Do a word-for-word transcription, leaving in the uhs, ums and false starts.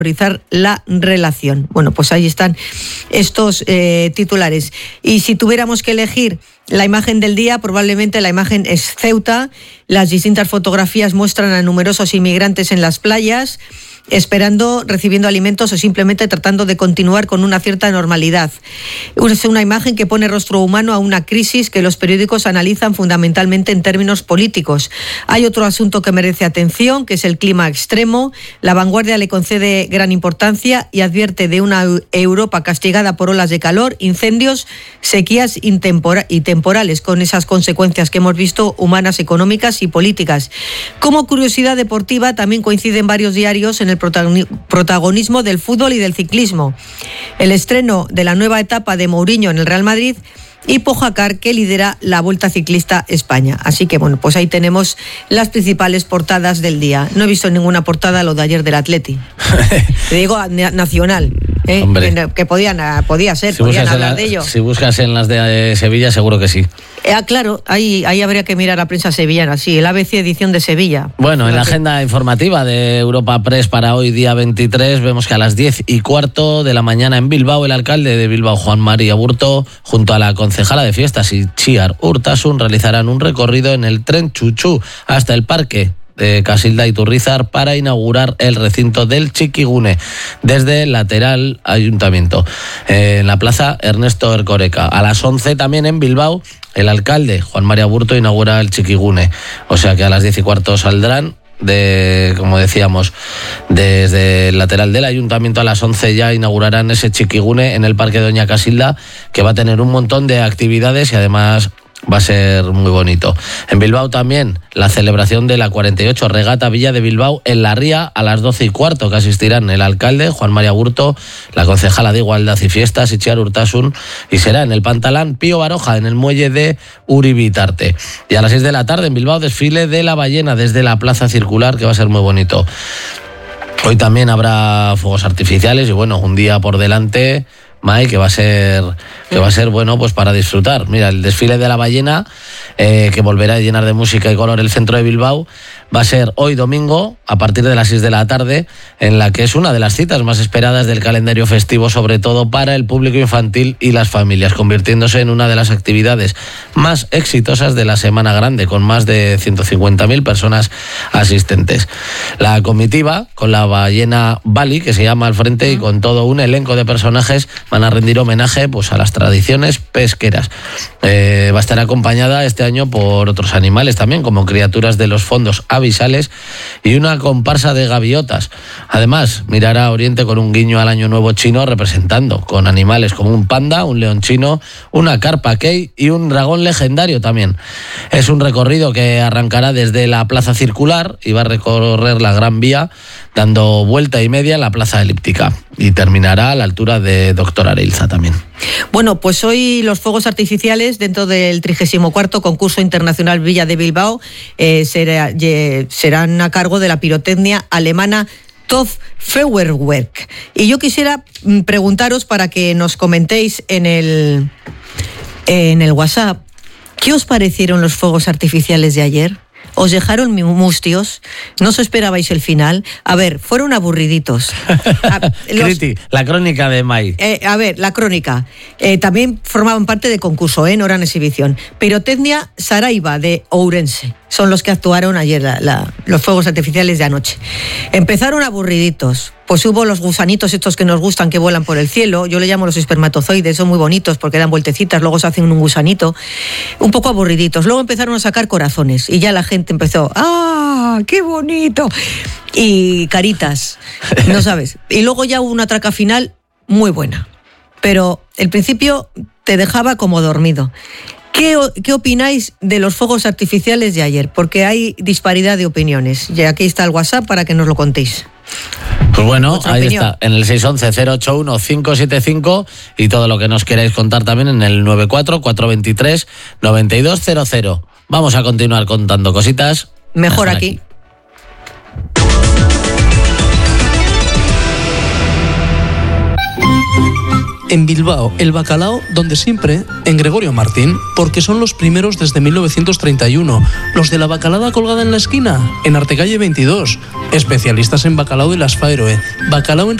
priorizar la relación. Bueno, pues ahí están estos eh, titulares. Y si tuviéramos que elegir la imagen del día, probablemente la imagen es Ceuta. Las distintas fotografías muestran a numerosos inmigrantes en las playas, esperando, recibiendo alimentos o simplemente tratando de continuar con una cierta normalidad. Es una imagen que pone rostro humano a una crisis que los periódicos analizan fundamentalmente en términos políticos. Hay otro asunto que merece atención, que es el clima extremo. La Vanguardia le concede gran importancia y advierte de una Europa castigada por olas de calor, incendios, sequías y temporales, con esas consecuencias que hemos visto, humanas, económicas y políticas. Como curiosidad deportiva, también coinciden varios diarios en el protagonismo del fútbol y del ciclismo. El estreno de la nueva etapa de Mourinho en el Real Madrid y Pogacar, que lidera la Vuelta Ciclista España. Así que bueno, pues ahí tenemos las principales portadas del día. No he visto en ninguna portada lo de ayer del Atleti. Te digo nacional, ¿eh? que, que podían, podía ser, si podían hablar la, de ello. Si buscas en las de Sevilla, seguro que sí. Eh, claro, ahí, ahí habría que mirar a prensa sevillana, sí, el A B C edición de Sevilla. Bueno, en la agenda informativa de Europa Press para hoy, día veintitrés, vemos que a las diez y cuarto de la mañana en Bilbao, el alcalde de Bilbao, Juan Mari Aburto, junto a la concejala de fiestas Itziar Urtasun, realizarán un recorrido en el tren Chuchú hasta el parque de Casilda Iturrizar para inaugurar el recinto del Txikigune desde el lateral ayuntamiento, eh, en la plaza Ernesto Erkoreka. A las once también en Bilbao, el alcalde Juan Mari Aburto inaugura el Txikigune, o sea que a las diez y cuarto saldrán de, como decíamos, desde el lateral del ayuntamiento. A las once ya inaugurarán ese Txikigune en el parque de Doña Casilda, que va a tener un montón de actividades y además va a ser muy bonito. En Bilbao también la celebración de la cuarenta y ocho Regata Villa de Bilbao en La Ría a las doce y cuarto, que asistirán el alcalde Juan Mari Aburto, la concejala de Igualdad y Fiestas Itziar Urtasun, y será en el Pantalán Pío Baroja, en el muelle de Uribitarte. Y a las seis de la tarde en Bilbao, desfile de la ballena desde la Plaza Circular, que va a ser muy bonito. Hoy también habrá fuegos artificiales y bueno, un día por delante, Mai, que va a ser que va a ser bueno pues para disfrutar. Mira, el desfile de la ballena, eh, que volverá a llenar de música y color el centro de Bilbao, va a ser hoy domingo a partir de las seis de la tarde, en la que es una de las citas más esperadas del calendario festivo, sobre todo para el público infantil y las familias, convirtiéndose en una de las actividades más exitosas de la Semana Grande, con más de ciento cincuenta mil personas asistentes. La comitiva, con la ballena Bali, que se llama al frente, y con todo un elenco de personajes, van a rendir homenaje pues a las tradiciones pesqueras. Eh, va a estar acompañada este año por otros animales también, como criaturas de los fondos avisales y una comparsa de gaviotas. Además, mirará a Oriente con un guiño al Año Nuevo chino, representando con animales como un panda, un león chino, una carpa kei y un dragón legendario también. Es un recorrido que arrancará desde la Plaza Circular y va a recorrer la Gran Vía, dando vuelta y media en la Plaza Elíptica, y terminará a la altura de Doctor Areilza también. Bueno, pues hoy los fuegos artificiales dentro del trigésimo cuarto concurso internacional Villa de Bilbao eh, será, eh, serán a cargo de la pirotecnia alemana T O F Feuerwerk. Y yo quisiera preguntaros, para que nos comentéis en el, en el WhatsApp, ¿qué os parecieron los fuegos artificiales de ayer? ¿Os dejaron mustios? ¿No os esperabais el final? A ver, fueron aburriditos. A, los, Criti, la crónica de Mai. Eh, a ver, la crónica. Eh, también formaban parte de concurso, ¿eh? No eran exhibición. Pirotecnia Saraiva de Ourense. Son los que actuaron ayer, la, la, los fuegos artificiales de anoche. Empezaron aburriditos. Pues hubo los gusanitos estos que nos gustan, que vuelan por el cielo. Yo le llamo los espermatozoides, son muy bonitos porque dan vueltecitas, luego se hacen un gusanito. Un poco aburriditos. Luego empezaron a sacar corazones y ya la gente empezó, ¡ah, qué bonito! Y caritas, no sabes. Y luego ya hubo una traca final muy buena. Pero el principio te dejaba como dormido. ¿Qué, ¿Qué opináis de los fuegos artificiales de ayer? Porque hay disparidad de opiniones. Y aquí está el WhatsApp para que nos lo contéis. Pues bueno, ahí opinión está, en el seis uno uno, cero ocho uno, cinco siete cinco, y todo lo que nos queráis contar también en el nueve cuatro, cuatro dos tres, nueve dos cero cero. Vamos a continuar contando cositas. Mejor, mejor aquí. aquí. En Bilbao, el bacalao donde siempre, en Gregorio Martín, porque son los primeros desde mil novecientos treinta y uno. Los de la bacalada colgada en la esquina, en Artecalle veintidós. Especialistas en bacalao de las Faeroe. Bacalao en